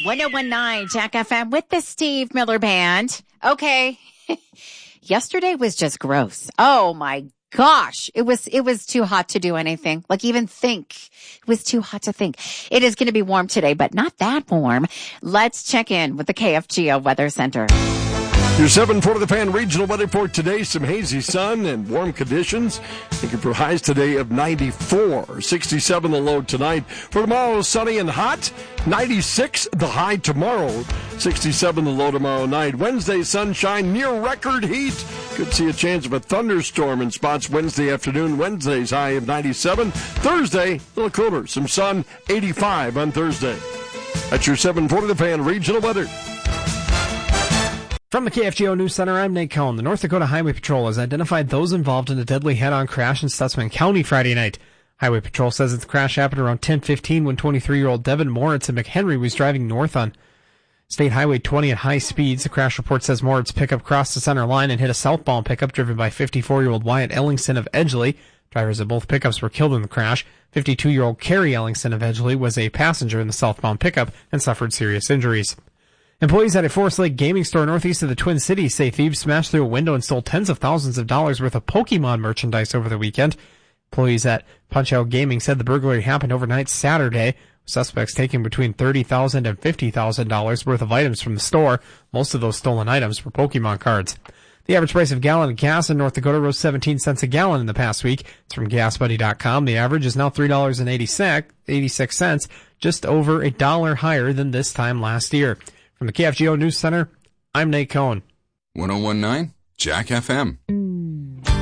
1019 Jack FM with the Steve Miller Band. Okay. Yesterday was just gross. Oh my gosh. It was too hot to do anything. Like even think. It was too hot to think. It is going to be warm today, but not that warm. Let's check in with the KFGO Weather Center. Your 7 the Fan regional weather report today. Some hazy sun and warm conditions. Looking for highs today of 94. 67 the low tonight. For tomorrow, sunny and hot. 96 the high tomorrow. 67 the low tomorrow night. Wednesday, sunshine near record heat. Could see a chance of a thunderstorm in spots Wednesday afternoon. Wednesday's high of 97. Thursday, a little cooler. Some sun, 85 on Thursday. That's your 7 the Fan regional weather. From the KFGO News Center, I'm Nate Cohn. The North Dakota Highway Patrol has identified those involved in a deadly head-on crash in Stutsman County Friday night. Highway Patrol says that the crash happened around 10:15 when 23-year-old Devin Moritz of McHenry was driving north on State Highway 20 at high speeds. The crash report says Moritz's pickup crossed the center line and hit a southbound pickup driven by 54-year-old Wyatt Ellingson of Edgeley. Drivers of both pickups were killed in the crash. 52-year-old Carrie Ellingson of Edgeley was a passenger in the southbound pickup and suffered serious injuries. Employees at a Forest Lake gaming store northeast of the Twin Cities say thieves smashed through a window and stole tens of thousands of dollars worth of Pokemon merchandise over the weekend. Employees at Punch-Out Gaming said the burglary happened overnight Saturday. Suspects taking between $30,000 and $50,000 worth of items from the store. Most of those stolen items were Pokemon cards. The average price of a gallon of gas in North Dakota rose 17 cents a gallon in the past week. It's from GasBuddy.com. The average is now $3.86, just over $1 higher than this time last year. From the KFGO News Center, I'm Nate Cohn. 1019 Jack FM.